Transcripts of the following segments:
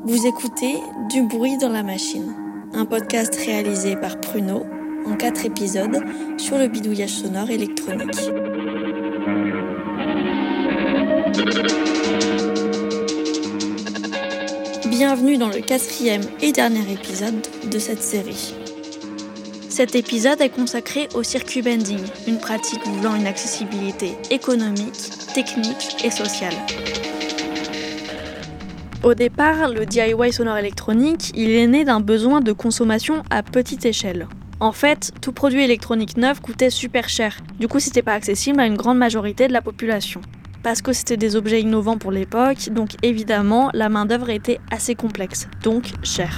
Vous écoutez Du bruit dans la machine, un podcast réalisé par Pruno en 4 épisodes sur le bidouillage sonore électronique. Bienvenue dans le 4e et dernier épisode de cette série. Cet épisode est consacré au circuit bending, une pratique voulant une accessibilité économique, technique et sociale. Au départ, le DIY sonore électronique, il est né d'un besoin de consommation à petite échelle. En fait, tout produit électronique neuf coûtait super cher. Du coup, c'était pas accessible à une grande majorité de la population. Parce que c'était des objets innovants pour l'époque, donc évidemment, la main-d'œuvre était assez complexe, donc chère.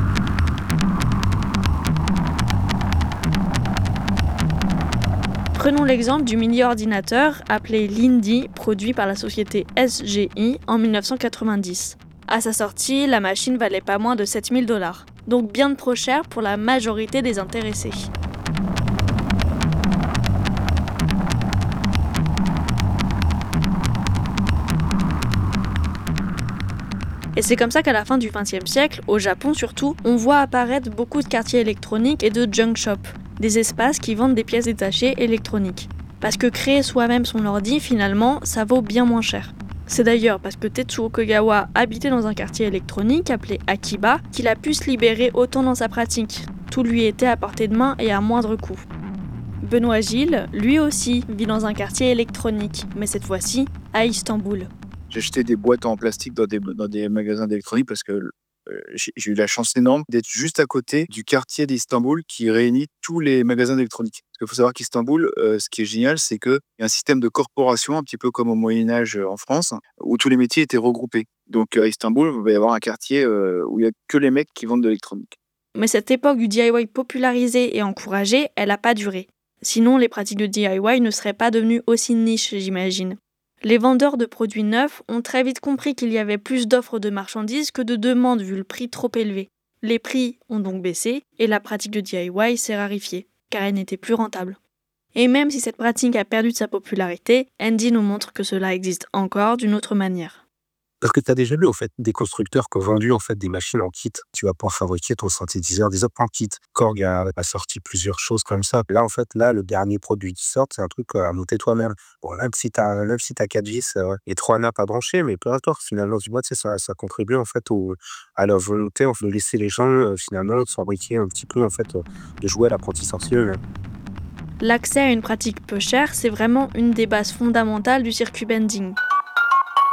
Prenons l'exemple du mini-ordinateur appelé Lindy, produit par la société SGI en 1990. À sa sortie, la machine valait pas moins de 7 000 $, donc bien trop cher pour la majorité des intéressés. Et c'est comme ça qu'à la fin du XXe siècle, au Japon surtout, on voit apparaître beaucoup de quartiers électroniques et de junk shops, des espaces qui vendent des pièces détachées électroniques. Parce que créer soi-même son ordi, finalement, ça vaut bien moins cher. C'est d'ailleurs parce que Tetsuo Kogawa habitait dans un quartier électronique appelé Akiba qu'il a pu se libérer autant dans sa pratique. Tout lui était à portée de main et à moindre coût. Benoît Gilles, lui aussi, vit dans un quartier électronique, mais cette fois-ci à Istanbul. J'ai acheté des boîtes en plastique dans des magasins d'électronique parce que j'ai eu la chance énorme d'être juste à côté du quartier d'Istanbul qui réunit tous les magasins d'électronique. Parce qu'il faut savoir qu'Istanbul, ce qui est génial, c'est qu'il y a un système de corporation, un petit peu comme au Moyen-Âge en France, où tous les métiers étaient regroupés. Donc à Istanbul, il va y avoir un quartier où il n'y a que les mecs qui vendent de l'électronique. Mais cette époque du DIY popularisé et encouragé, elle n'a pas duré. Sinon, les pratiques de DIY ne seraient pas devenues aussi niches, j'imagine. Les vendeurs de produits neufs ont très vite compris qu'il y avait plus d'offres de marchandises que de demandes vu le prix trop élevé. Les prix ont donc baissé et la pratique de DIY s'est rarifiée, car elle n'était plus rentable. Et même si cette pratique a perdu de sa popularité, Andy nous montre que cela existe encore d'une autre manière. Parce que tu as déjà vu, en fait, des constructeurs qui ont vendu, en fait, des machines en kit. Tu vas pouvoir fabriquer ton synthétiseur, des autres en kit. Korg a sorti plusieurs choses comme ça. Là, en fait, le dernier produit qui sort, c'est un truc à monter toi-même. Bon, même si t'as 4 vis et 3 nappes à brancher, mais peu importe, finalement, tu vois, tu sais, ça contribue, en fait, à la volonté, en fait, de laisser les gens, finalement, se fabriquer un petit peu, en fait, de jouer à l'apprenti sorcier eux-mêmes. L'accès à une pratique peu chère, c'est vraiment une des bases fondamentales du circuit bending.